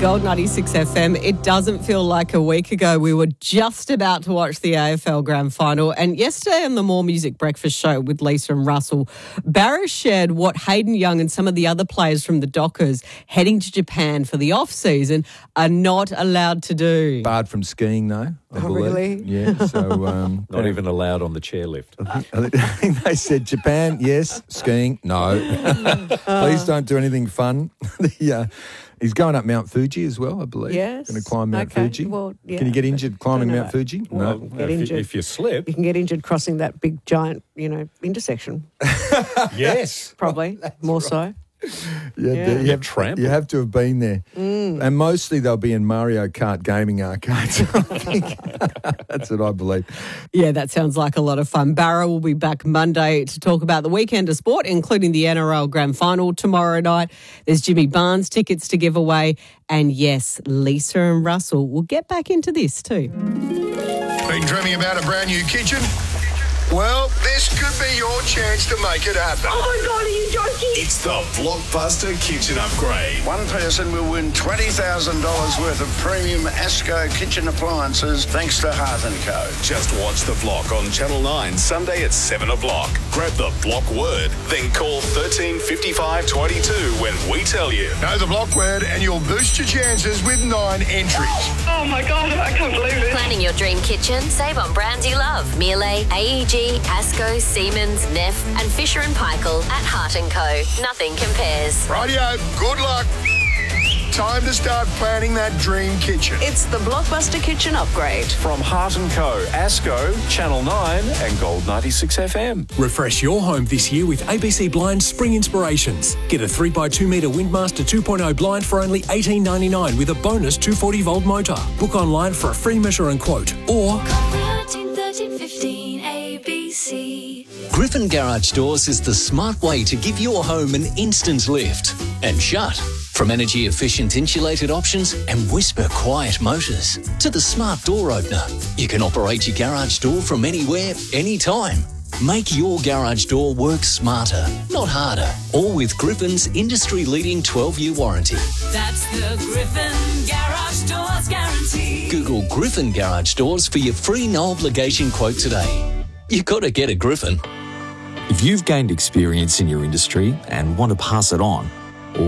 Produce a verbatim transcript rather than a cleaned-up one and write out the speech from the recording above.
Gold ninety-six F M. It doesn't feel like a week ago. We were just about to watch the A F L Grand Final. And yesterday on the More Music Breakfast Show with Lisa and Russell, Barra shared what Hayden Young and some of the other players from the Dockers heading to Japan for the off-season are not allowed to do. Barred from skiing, though. I Oh, believe. really? Yeah, so... Um, Not even allowed on the chairlift. I think, I think they said Japan, yes. Skiing, no. Please don't do anything fun. the, uh, he's going up Mount Fuji as well, I believe. Yes. Going to climb Mount Okay. Fuji. Well, yeah. Can you get injured climbing Don't know Mount that. Fuji? Well, No. Get if, you, injured. if you slip, You can get injured crossing that big, giant, you know, intersection, yes. probably, more so. Yeah, Yeah. You, have, Trampled. you have to have been there. Mm. And mostly they'll be in Mario Kart gaming arcades. I think. That's what I believe. Yeah, that sounds like a lot of fun. Barra will be back Monday to talk about the weekend of sport, including the N R L Grand Final tomorrow night. There's Jimmy Barnes tickets to give away. And yes, Lisa and Russell will get back into this too. Been dreaming about a brand new kitchen? Well, this could be your chance to make it happen. Oh my God, are you joking? It's the Blockbuster Kitchen Upgrade. One person will win twenty thousand dollars worth of premium Asco kitchen appliances thanks to Heart and Co. Just watch The Block on Channel nine, Sunday at seven o'clock. Grab the Block word, then call thirteen fifty-five twenty-two when we tell you. Know the block word and you'll boost your chances with nine entries. Oh my God, I can't believe it. Planning your dream kitchen? Save on brands you love. Miele, A E G, Asco, Siemens, Neff and Fisher and Paykel at Heart and Co. Nothing compares. Rightio, good luck. Time to start planning that dream kitchen. It's the Blockbuster Kitchen Upgrade. From Heart and Co, Asco, Channel nine and Gold ninety-six F M. Refresh your home this year with A B C Blind's Spring Inspirations. Get a three by two metre Windmaster two point oh blind for only eighteen ninety-nine with a bonus two forty volt motor. Book online for a free measure and quote or... Griffin Garage Doors is the smart way to give your home an instant lift and shut. From energy-efficient insulated options and whisper-quiet motors to the smart door opener, you can operate your garage door from anywhere, anytime. Make your garage door work smarter, not harder. All with Griffin's industry-leading twelve-year warranty. That's the Griffin Garage Doors guarantee. Google Griffin Garage Doors for your free no-obligation quote today. You got to get a Griffin. If you've gained experience in your industry and want to pass it on,